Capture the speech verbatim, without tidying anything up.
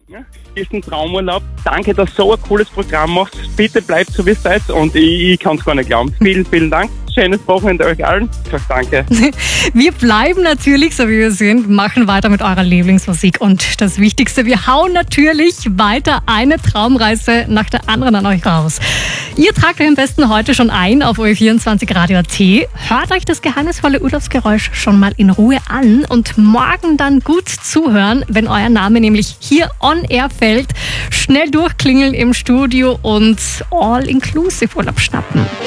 Ja, diesen Traumurlaub. Danke, dass du so ein cooles Programm machst. Bitte bleibt so, wie es seid. Und ich, ich kann es gar nicht glauben. Vielen, vielen Dank. Schönes Wochenende euch allen. Ich sag danke. Wir bleiben natürlich, so wie wir sind, machen weiter mit eurer Lieblingsmusik. Und das Wichtigste, wir hauen natürlich weiter eine Traumreise nach der anderen an euch raus. Ihr tragt euch am besten heute schon ein auf O E vierundzwanzig Radio A T. Hört euch das geheimnisvolle Urlaubsgeräusch schon mal in Ruhe an und morgen dann gut zuhören, wenn euer Name nämlich hier on air fällt. Schnell durchklingeln im Studio und All-Inclusive Urlaub schnappen.